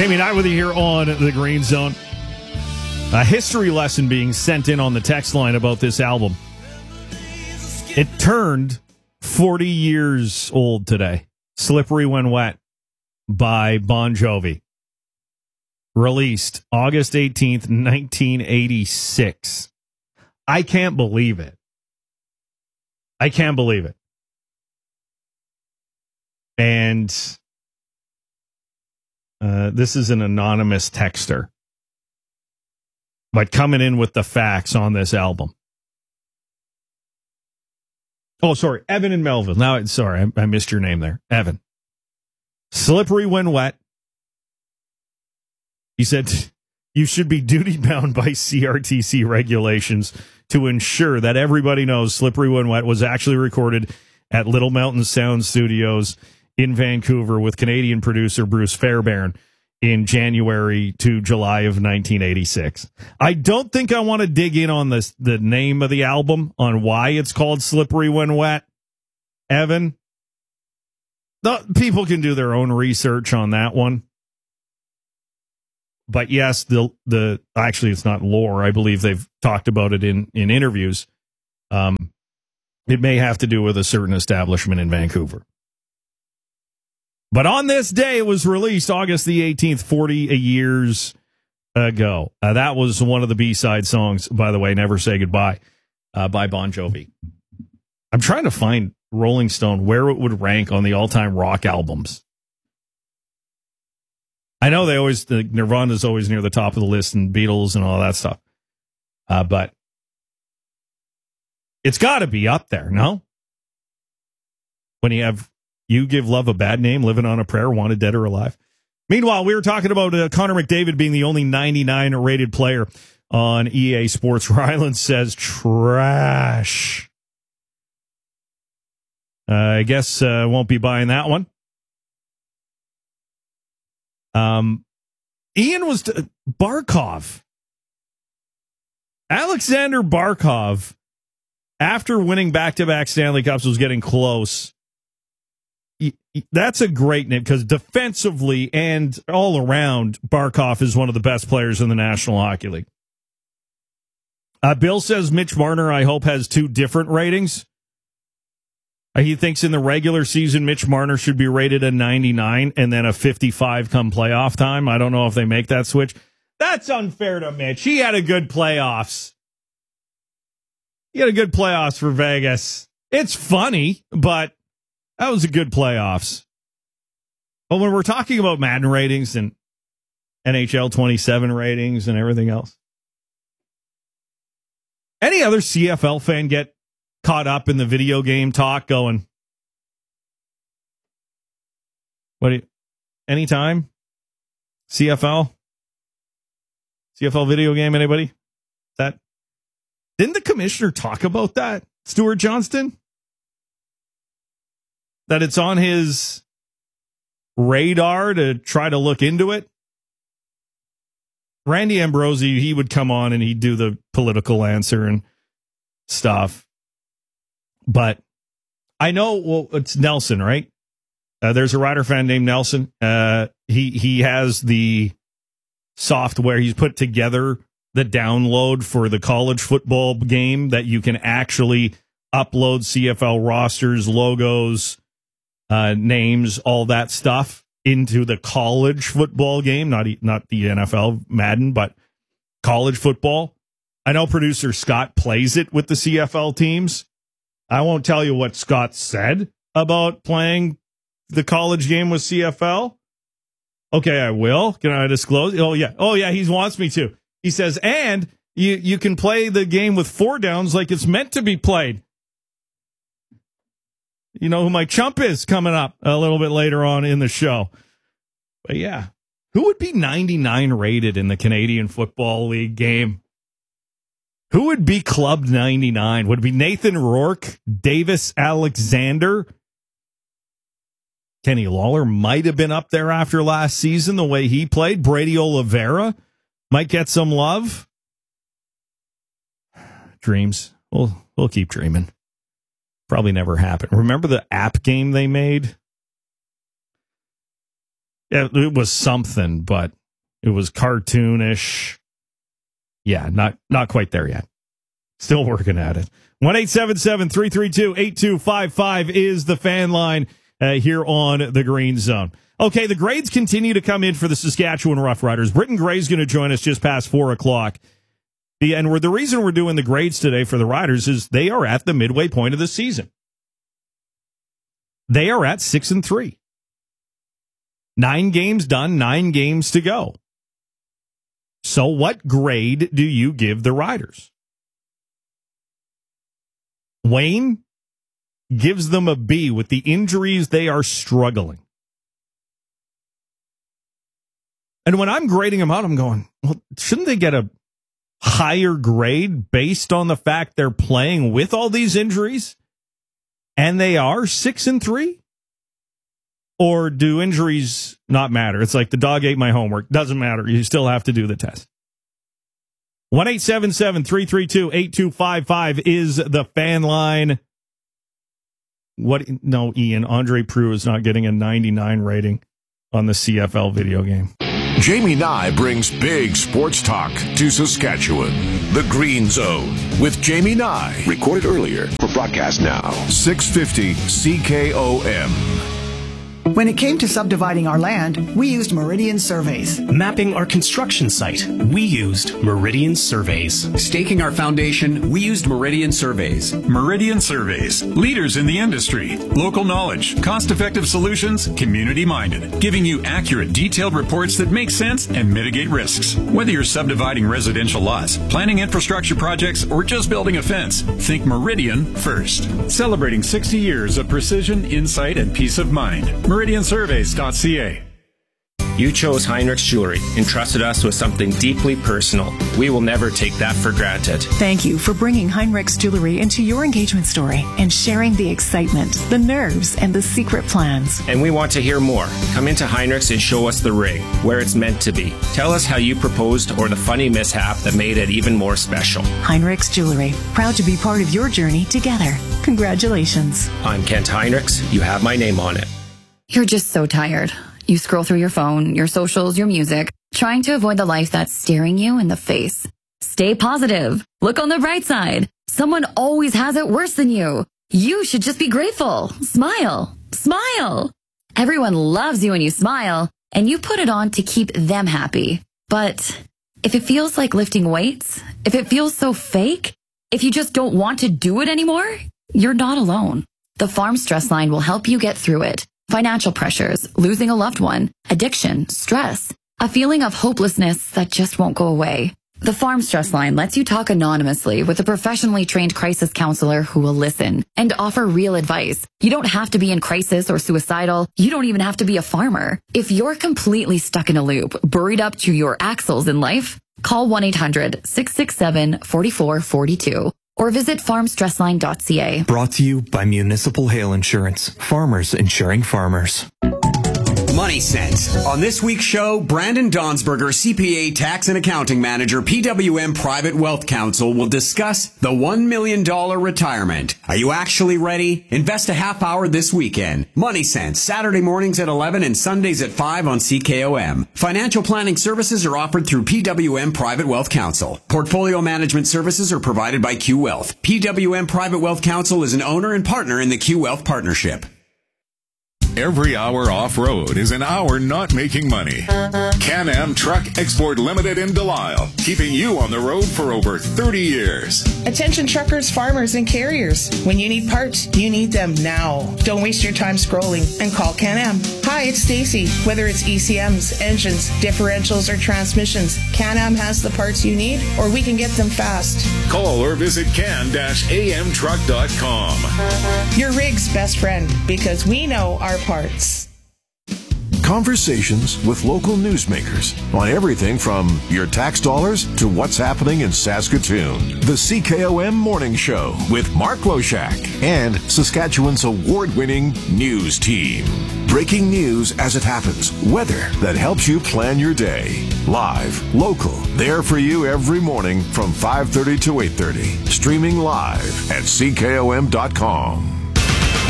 Jamie Knight with you here on the Green Zone. A history lesson being sent in on the text line about this album. It turned 40 years old today. Slippery When Wet by Bon Jovi. Released August 18th, 1986. I can't believe it. I can't believe it. And this is an anonymous texter, but coming in with the facts on this album. Oh, sorry, Evan in Melville. Now, sorry, I missed your name there. Evan. Slippery When Wet. He said, you should be duty-bound by CRTC regulations to ensure that everybody knows Slippery When Wet was actually recorded at Little Mountain Sound Studios in Vancouver with Canadian producer Bruce Fairbairn in January to July of 1986. I don't think I want to dig in on the name of the album, on why it's called Slippery When Wet, Evan. People can do their own research on that one. But yes, the actually it's not lore. I believe they've talked about it in interviews. It may have to do with a certain establishment in Vancouver. But on this day, it was released August the 18th, 40 years ago. That was one of the B-side songs, by the way, Never Say Goodbye, by Bon Jovi. I'm trying to find Rolling Stone, where it would rank on the all-time rock albums. I know Nirvana's always near the top of the list, and Beatles and all that stuff. But it's got to be up there, no? When you have You Give Love a Bad Name, Living on a Prayer, Wanted Dead or Alive. Meanwhile, we were talking about Connor McDavid being the only 99 rated player on EA Sports. Ryland says trash. I guess won't be buying that one. Ian was Barkov. Alexander Barkov, after winning back-to-back Stanley Cups, was getting close. That's a great name because defensively and all around, Barkov is one of the best players in the National Hockey League. Bill says Mitch Marner, I hope, has two different ratings. He thinks in the regular season, Mitch Marner should be rated a 99 and then a 55 come playoff time. I don't know if they make that switch. That's unfair to Mitch. He had a good playoffs. He had a good playoffs for Vegas. It's funny, but that was a good playoffs. But when we're talking about Madden ratings and NHL 27 ratings and everything else, any other CFL fan get caught up in the video game talk going, anytime? CFL video game, anybody? Didn't the commissioner talk about that, Stuart Johnston? That it's on his radar to try to look into it? Randy Ambrosi, he would come on and he'd do the political answer and stuff. But I know, well, it's Nelson, right? There's a Rider fan named Nelson. He has the software. He's put together the download for the college football game that you can actually upload CFL rosters, logos, names, all that stuff into the college football game, not the NFL Madden, but college football. I know producer Scott plays it with the CFL teams. I won't tell you what Scott said about playing the college game with CFL. Okay, I will. Can I disclose? Oh, yeah, he wants me to. He says, and you can play the game with 4 downs like it's meant to be played. You know who my chump is coming up a little bit later on in the show. But yeah, who would be 99 rated in the Canadian Football League game? Who would be clubbed 99? Would it be Nathan Rourke, Davis Alexander? Kenny Lawler might have been up there after last season, the way he played. Brady Oliveira might get some love. Dreams. We'll keep dreaming. Probably never happen. Remember the app game they made? It was something, but it was cartoonish. Yeah, not quite there yet. Still working at it. 1-877-332-8255 is the fan line here on the Green Zone. Okay, the grades continue to come in for the Saskatchewan Roughriders. Britton Gray's going to join us just past 4 o'clock. The reason we're doing the grades today for the Riders is they are at the midway point of the season. They are at 6-3. 9 games done, 9 games to go. So what grade do you give the Riders? Wayne gives them a B. With the injuries, they are struggling. And when I'm grading them out, I'm going, well, shouldn't they get a higher grade based on the fact they're playing with all these injuries and they are 6-3? Or do injuries not matter? It's like the dog ate my homework. Doesn't matter. You still have to do the test. 1-877-332-8255 is the fan line. No, Ian, Andre Proulx is not getting a 99 rating on the CFL video game. Jamie Nye brings big sports talk to Saskatchewan. The Green Zone with Jamie Nye. Recorded earlier for broadcast now. 650 CKOM. When it came to subdividing our land, we used Meridian Surveys. Mapping our construction site, we used Meridian Surveys. Staking our foundation, we used Meridian Surveys. Meridian Surveys, leaders in the industry. Local knowledge, cost-effective solutions, community-minded. Giving you accurate, detailed reports that make sense and mitigate risks. Whether you're subdividing residential lots, planning infrastructure projects, or just building a fence, think Meridian first. Celebrating 60 years of precision, insight, and peace of mind. MeridianSurveys.ca. You chose Heinrichs Jewelry and trusted us with something deeply personal. We will never take that for granted. Thank you for bringing Heinrichs Jewelry into your engagement story and sharing the excitement, the nerves, and the secret plans. And we want to hear more. Come into Heinrichs and show us the ring, where it's meant to be. Tell us how you proposed or the funny mishap that made it even more special. Heinrichs Jewelry, proud to be part of your journey together. Congratulations. I'm Kent Heinrichs. You have my name on it. You're just so tired. You scroll through your phone, your socials, your music, trying to avoid the life that's staring you in the face. Stay positive. Look on the bright side. Someone always has it worse than you. You should just be grateful. Smile. Smile. Everyone loves you when you smile, and you put it on to keep them happy. But if it feels like lifting weights, if it feels so fake, if you just don't want to do it anymore, you're not alone. The Farm Stress Line will help you get through it. Financial pressures, losing a loved one, addiction, stress, a feeling of hopelessness that just won't go away. The Farm Stress Line lets you talk anonymously with a professionally trained crisis counselor who will listen and offer real advice. You don't have to be in crisis or suicidal. You don't even have to be a farmer. If you're completely stuck in a loop, buried up to your axles in life, call 1-800-667-4442. or visit farmstressline.ca. Brought to you by Municipal Hail Insurance. Farmers insuring farmers. Money Sense. On this week's show, Brandon Donsberger, CPA Tax and Accounting Manager, PWM Private Wealth Counsel, will discuss the $1 million retirement. Are you actually ready? Invest a half hour this weekend. Money Sense, Saturday mornings at 11 and Sundays at 5 on CKOM. Financial planning services are offered through PWM Private Wealth Counsel. Portfolio management services are provided by Q Wealth. PWM Private Wealth Counsel is an owner and partner in the Q Wealth Partnership. Every hour off-road is an hour not making money. Can-Am Truck Export Limited in Delisle, keeping you on the road for over 30 years. Attention truckers, farmers, and carriers. When you need parts, you need them now. Don't waste your time scrolling and call Can-Am. Hi, it's Stacy. Whether it's ECMs, engines, differentials, or transmissions, Can-Am has the parts you need, or we can get them fast. Call or visit can-amtruck.com. Your rig's best friend, because we know our parts. Conversations with local newsmakers on everything from your tax dollars to what's happening in Saskatoon. The CKOM Morning Show with Mark Loshak and Saskatchewan's award-winning news team. Breaking news as it happens. Weather that helps you plan your day. Live, local, there for you every morning from 5:30 to 8:30. Streaming live at CKOM.com.